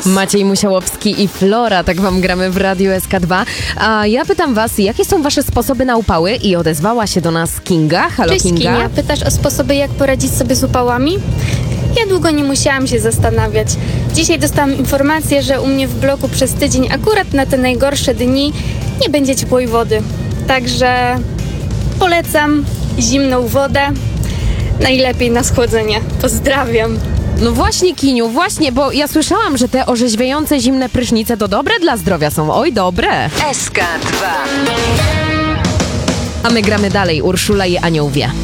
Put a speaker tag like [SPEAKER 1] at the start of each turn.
[SPEAKER 1] Maciej Musiałowski i Flora, tak wam gramy w Radiu SK2. A ja pytam was, jakie są wasze sposoby na upały? I odezwała się do nas Kinga. Halo,
[SPEAKER 2] Cześć
[SPEAKER 1] Kinga.
[SPEAKER 2] Kinia, pytasz o sposoby, jak poradzić sobie z upałami? Ja długo nie musiałam się zastanawiać. Dzisiaj dostałam informację, że u mnie w bloku przez tydzień, akurat na te najgorsze dni, nie będzie ciepłej wody. Także polecam zimną wodę, najlepiej na schłodzenie. Pozdrawiam.
[SPEAKER 1] No właśnie, Kiniu, właśnie, bo ja słyszałam, że te orzeźwiające zimne prysznice to dobre dla zdrowia są. Oj, dobre.
[SPEAKER 3] SK2.
[SPEAKER 1] A my gramy dalej. Urszula i Anioł wie.